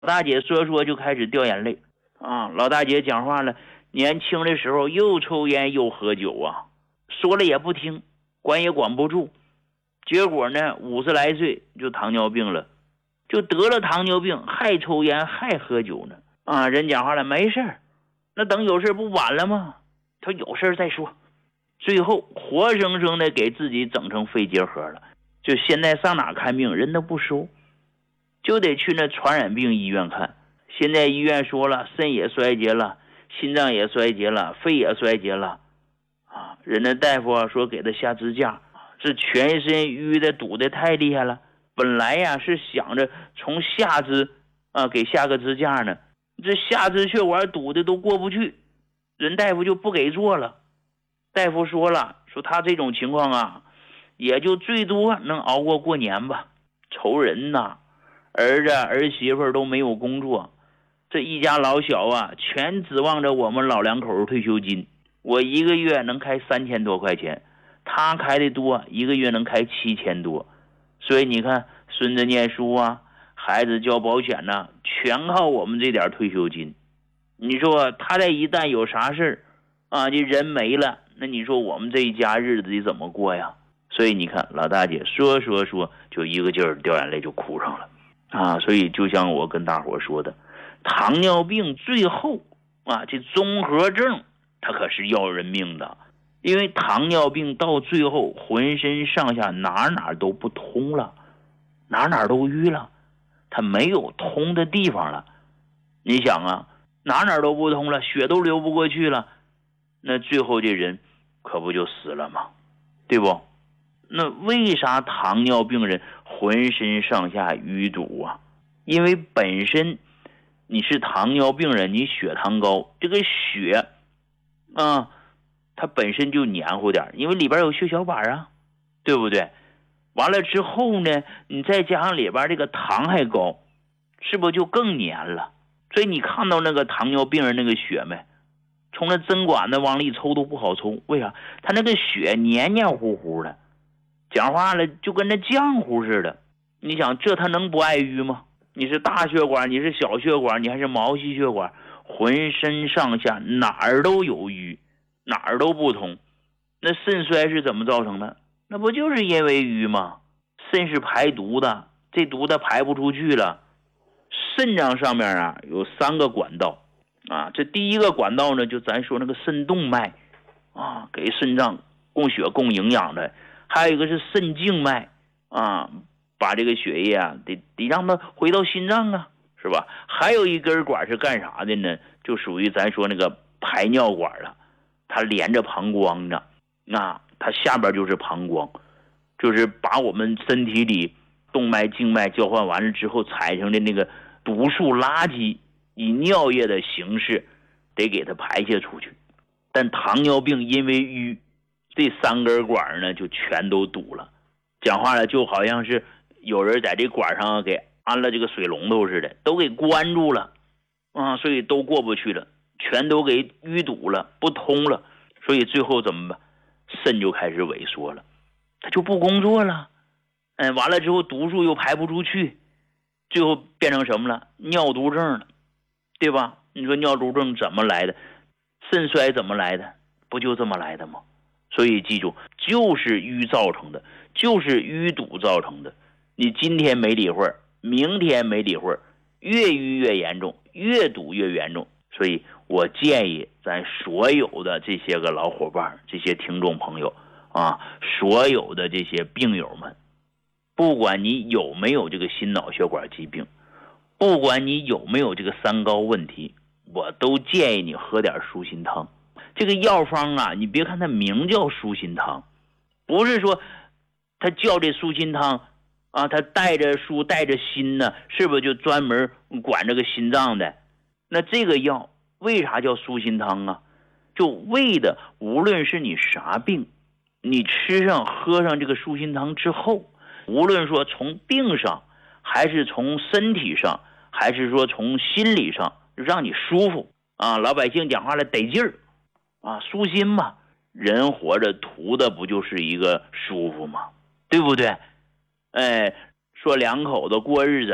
大姐说就开始掉眼泪啊。老大姐讲话了，年轻的时候又抽烟又喝酒啊，说了也不听，管也管不住，结果呢50来岁就糖尿病了，就得了糖尿病，还抽烟还喝酒呢啊。人讲话了，没事，那等有事不晚了吗？他有事再说。最后活生生的给自己整成肺结核了，就现在上哪看病人都不收，就得去那传染病医院看。现在医院说了，肾也衰竭了，心脏也衰竭了，肺也衰竭了啊。人家大夫说给他下支架，这全身淤的堵的太厉害了，本来呀是想着从下肢给下个支架呢，这下肢血管堵的都过不去，人大夫就不给做了。大夫说了，说他这种情况啊，也就最多能熬过年吧。愁人呐，儿子儿媳妇都没有工作，这一家老小啊，全指望着我们老两口退休金。我一个月能开3000多块钱，他开的多，一个月能开7000多。所以你看，孙子念书啊，孩子交保险呐，全靠我们这点退休金。你说他这一旦有啥事啊，这人没了，那你说我们这一家日子得怎么过呀？所以你看老大姐说就一个劲儿掉眼泪就哭上了啊。所以就像我跟大伙说的，糖尿病最后啊，这综合症它可是要人命的。因为糖尿病到最后浑身上下哪都不通了，哪都淤了，它没有通的地方了。你想啊，哪都不通了，血都流不过去了，那最后这人可不就死了吗？对不？那为啥糖尿病人浑身上下淤堵啊？因为本身你是糖尿病人，你血糖高，这个血啊它本身就黏糊点，因为里边有血小板啊，对不对？完了之后呢，你再加上里边这个糖还高，是不是就更黏了？所以你看到那个糖尿病人那个血没？从那针管子往里抽都不好抽，为啥？他那个血黏黏糊糊的，讲话了就跟那浆糊似的。你想这他能不爱淤吗？你是大血管，你是小血管，你还是毛细血管，浑身上下哪儿都有淤，哪儿都不通。那肾衰是怎么造成的？那不就是因为淤吗？肾是排毒的，这毒它排不出去了。肾脏上面啊有3个管道啊，这第一个管道呢，就咱说那个肾动脉啊，给肾脏供血供营养的。还有一个是肾静脉啊，把这个血液啊得让它回到心脏啊，是吧？还有一根管是干啥的呢？就属于咱说那个排尿管了，它连着膀胱的啊，它下边就是膀胱，就是把我们身体里动脉静脉交换完了之后产生的那个毒素垃圾，以尿液的形式得给它排泄出去。但糖尿病因为淤，这3根管呢就全都堵了。讲话了就好像是有人在这管上给安了这个水龙头似的，都给关住了啊，所以都过不去了，全都给淤堵了，不通了。所以最后怎么办？肾就开始萎缩了，它就不工作了。完了之后毒素又排不出去，最后变成什么了？尿毒症了，对吧？你说尿毒症怎么来的？肾衰怎么来的？不就这么来的吗？所以记住，就是淤造成的，就是淤堵造成的。你今天没理会，明天没理会，越淤越严重，越堵越严重。所以我建议咱所有的这些个老伙伴，这些听众朋友啊，所有的这些病友们，不管你有没有这个心脑血管疾病，不管你有没有这个三高问题，我都建议你喝点舒心汤。这个药方啊，你别看它名叫舒心汤，不是说它叫这舒心汤啊，它带着舒带着心呢，是不是就专门管这个心脏的？那这个药为啥叫舒心汤啊？就为的无论是你啥病，你吃上喝上这个舒心汤之后，无论说从病上，还是从身体上，还是说从心理上，让你舒服啊！老百姓讲话了得劲儿啊，舒心嘛，人活着图的不就是一个舒服吗？对不对？说两口子过日子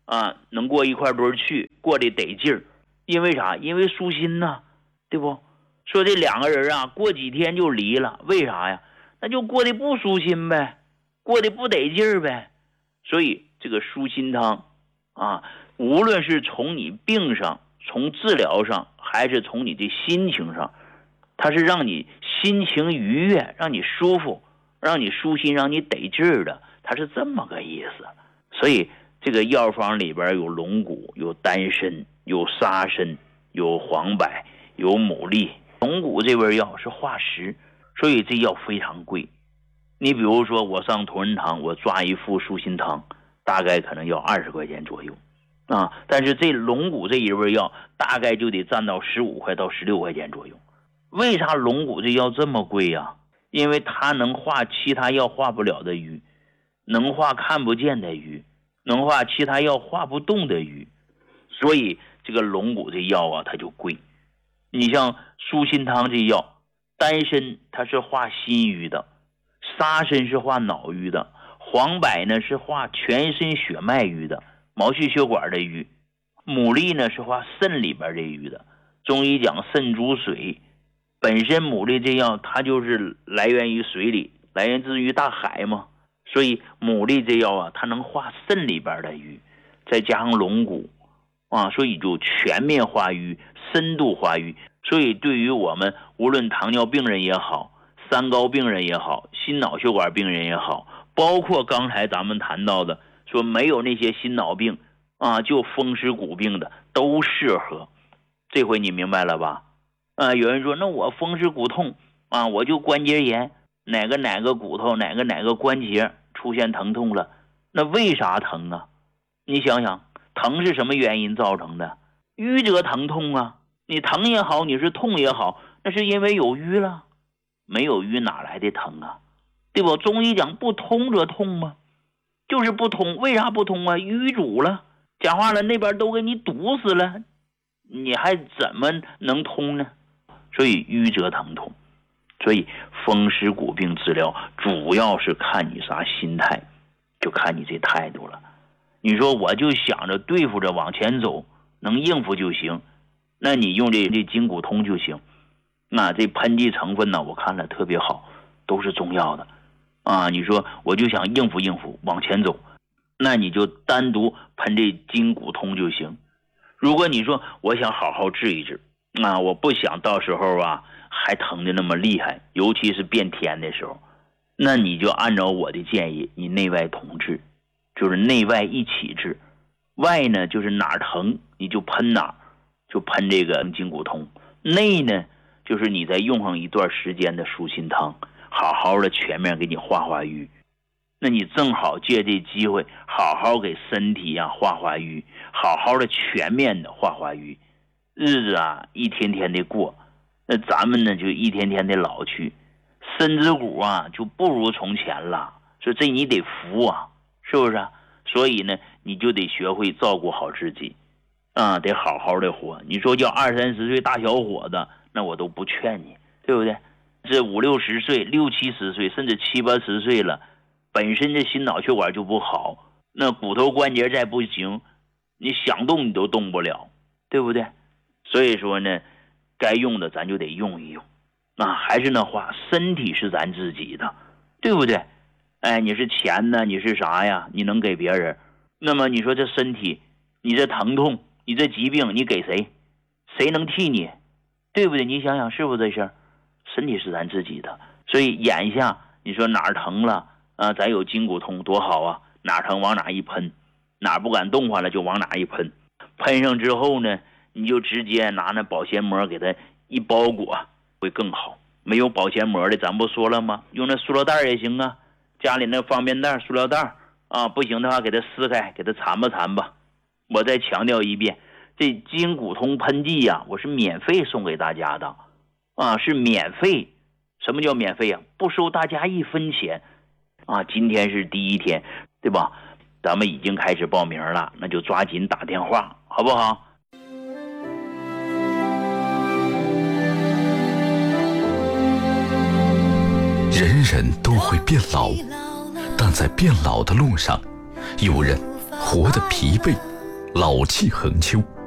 能过一块堆去，过得得劲儿。因为啥？因为舒心呐，对不？说这两个人过几天就离了，为啥呀？那就过得不舒心呗，过得不得劲儿呗。所以这个舒心汤无论是从你病上，从治疗上，还是从你的心情上，它是让你心情愉悦，让你舒服，让你舒心，让你得劲儿的，它是这么个意思。所以这个药方里边有龙骨，有丹参，有沙参，有黄柏，有牡蛎。龙骨这味药是化石，所以这药非常贵。你比如说我上同仁堂，我抓一副舒心汤，大概可能要20块钱左右但是这龙骨这一味药大概就得占到15块到16块钱左右。为啥龙骨这药这么贵呀？因为它能化其他药化不了的瘀，能化看不见的瘀，能化其他药化不动的瘀，所以这个龙骨这药它就贵。你像舒心汤这药，丹参它是化心瘀的，沙参是化脑瘀的，黄柏呢是化全身血脉瘀的，毛细血管的瘀，牡蛎呢是化肾里边的瘀的。中医讲肾主水，本身牡蛎这药它就是来源于水里，来源自于大海嘛，所以牡蛎这药它能化肾里边的瘀，再加上龙骨所以就全面化瘀，深度化瘀。所以对于我们无论糖尿病人也好，三高病人也好，心脑血管病人也好，包括刚才咱们谈到的说没有那些心脑病就风湿骨病的都适合。这回你明白了吧？有人说那我风湿骨痛我就关节炎，哪个骨头哪个关节出现疼痛了，那为啥疼啊？你想想，疼是什么原因造成的？瘀则疼痛啊，你疼也好，你是痛也好，那是因为有瘀了，没有瘀哪来的疼啊？对吧？中医讲不通则痛吗？就是不通，为啥不通啊？瘀阻了，讲话了，那边都给你堵死了，你还怎么能通呢？所以瘀则疼痛。所以风湿骨病治疗主要是看你啥心态，就看你这态度了。你说我就想着对付着往前走，能应付就行，那你用这筋骨通就行。那这喷剂成分呢，我看了特别好，都是中药的你说我就想应付往前走，那你就单独喷这筋骨通就行。如果你说我想好好治一治我不想到时候还疼的那么厉害，尤其是变天的时候，那你就按照我的建议，你内外同治，就是内外一起治。外呢就是哪儿疼你就喷哪儿，就喷这个筋骨通。内呢就是你再用上一段时间的舒心汤，好好的全面给你化瘀。那你正好借这机会好好给身体化瘀，好好的全面的化瘀。日子一天天的过，那咱们呢就一天天的老去，身子骨就不如从前了。所以这你得服是不是所以呢你就得学会照顾好自己得好好的活。你说叫20-30岁大小伙子，那我都不劝你，对不对？这50-60岁60-70岁甚至70-80岁了，本身这心脑血管就不好，那骨头关节再不行，你想动你都动不了，对不对？所以说呢该用的咱就得用一用还是那话，身体是咱自己的，对不对？你是钱呢，你是啥呀？你能给别人，那么你说这身体，你这疼痛，你这疾病，你给谁？谁能替你？对不对？你想想是不是这事儿？身体是咱自己的，所以眼下你说哪儿疼了咱有筋骨通多好啊，哪儿疼往哪一喷，哪儿不敢动换了就往哪一喷，喷上之后呢你就直接拿那保鲜膜给它一包裹会更好。没有保鲜膜的咱不说了吗？用那塑料袋也行家里那方便袋塑料袋不行的话给它撕开，给它缠吧。我再强调一遍，这筋骨通喷剂我是免费送给大家的是免费。什么叫免费不收大家1分钱今天是第1天，对吧？咱们已经开始报名了，那就抓紧打电话，好不好？ 人人都会变老，但在变老的路上，有人活得疲惫， 老气横秋。